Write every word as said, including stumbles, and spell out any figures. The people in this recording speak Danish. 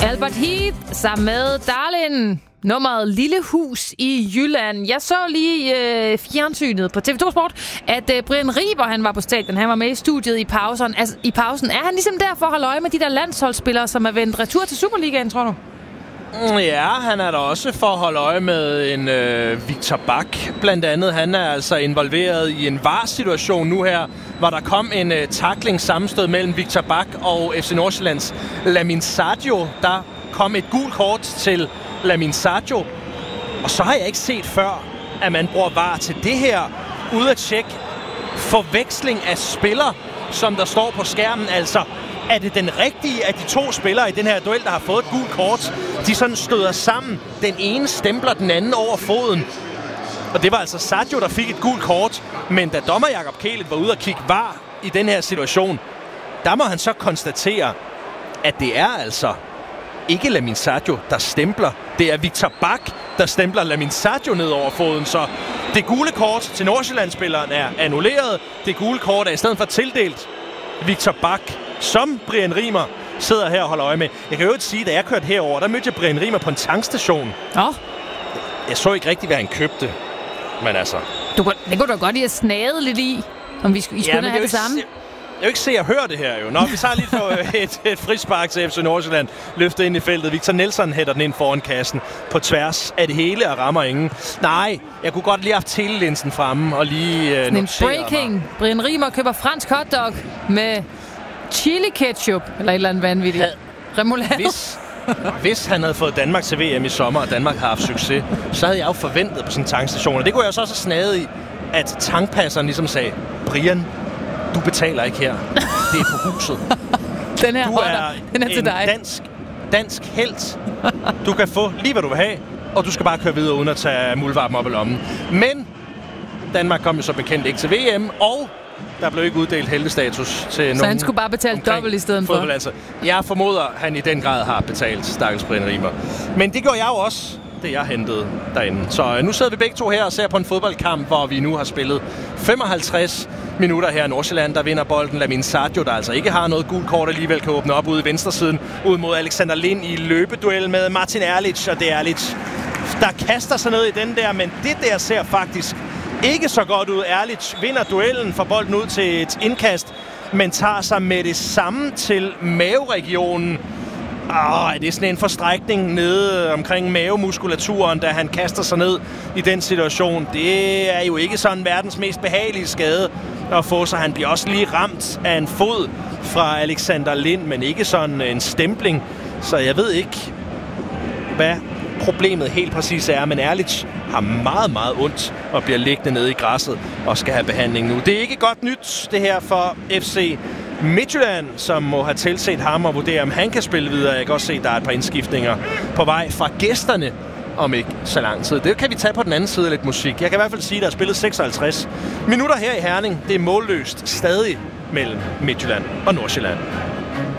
Albert Heath sammen med Darlin. Nummeret Lille Hus i Jylland. Jeg så lige øh, fjernsynet på T V to Sport, at øh, Brian Riber, han var på stadion. Han var med i studiet i pausen. Altså, i pausen. Er han ligesom der for at holde øje med de der landsholdsspillere, som er vendt retur til Superligaen, tror du? Ja, han er der også for at holde øje med en øh, Victor Bak. Blandt andet, han er altså involveret i en V A R-situation nu her, hvor der kom en øh, tackling sammenstød mellem Victor Bak og F C Nordsjællands Lamin Sadio. Der kom et gult kort til Lamin Sadio. Og så har jeg ikke set før, at man bruger V A R til det her. Ude at tjekke forveksling af spillere, som der står på skærmen. Altså, er det den rigtige af de to spillere i den her duel, der har fået et gult kort? De sådan støder sammen. Den ene stempler den anden over foden. Og det var altså Sadio, der fik et gult kort. Men da dommer Jakob Kælet var ude og kigge V A R i den her situation, der må han så konstatere, at det er altså ikke Lamin Sadio, der stempler. Det er Victor Bak, der stempler Lamin Sadio ned over foden. Så det gule kort til Nordsjælland-spilleren er annulleret. Det gule kort er i stedet for tildelt Victor Bak, som Brian Rimer sidder her og holder øje med. Jeg kan jo ikke sige, at da jeg kørte herover, der mødte jeg Brian Rimer på en tankstation. Oh. Jeg så ikke rigtigt, hvad han købte. Men altså... Du, det kunne du godt lige at snade lidt i, om vi skulle, I skulle ja, have det samme. Jeg vil ikke se og høre det her jo. Nå, vi tager lige for et, et frispark til F C Nordsjælland. Løftet ind i feltet. Victor Nelson hætter den ind foran kassen på tværs af det hele og rammer ingen. Nej, jeg kunne godt lige have haft telelinsen fremme og lige uh, en breaking. Mig. Brian Rimer køber fransk hotdog med chili ketchup eller et eller andet vanvittigt. Remoulade. Hvis, hvis han havde fået Danmark til V M i sommer, og Danmark har haft succes, så havde jeg jo forventet på sådan en tankstation. Og det kunne jeg jo så også snade i, at tankpasseren ligesom sagde, Brian, du betaler ikke her. Det er på huset. Den her du holder. er, Den er til en dig. dansk, dansk helt. Du kan få lige, hvad du vil have, og du skal bare køre videre uden at tage muldvarpen op i lommen. Men Danmark kom jo så bekendt ikke til V M, og der blev ikke uddelt heltestatus til nogen. Så han skulle bare betale dobbelt i stedet for? Altså. Jeg formoder, at han i den grad har betalt stakkels Brian Rimer. Men det gjorde jeg jo også, det jeg hentede derinde. Så nu sidder vi begge to her og ser på en fodboldkamp, hvor vi nu har spillet femoghalvtreds minutter her i Nordsjælland. Der vinder bolden Lamin Sadio, der altså ikke har noget gult kort alligevel, kan åbne op ude i venstresiden, ud mod Alexander Lind i løbeduel med Martin Erlich, og det er Erlich, der kaster sig ned i den der, men det der ser faktisk ikke så godt ud. Erlich vinder duellen, får bolden ud til et indkast, men tager sig med det samme til maveregionen. Åh, det er sådan en forstrækning nede omkring mavemuskulaturen, da han kaster sig ned i den situation. Det er jo ikke sådan verdens mest behagelige skade at få, så han bliver også lige ramt af en fod fra Alexander Lind, men ikke sådan en stempling. Så jeg ved ikke, hvad problemet helt præcis er, men Erlich har meget, meget ondt og bliver liggende nede i græsset og skal have behandling nu. Det er ikke godt nyt, det her for F C Midtjylland, som må have tilset ham og vurdere, om han kan spille videre. Jeg kan også se, at der er et par indskiftninger på vej fra gæsterne om ikke så lang tid. Det kan vi tage på den anden side af lidt musik. Jeg kan i hvert fald sige, at der er spillet seksoghalvtreds minutter her i Herning. Det er målløst stadig mellem Midtjylland og Nordsjælland.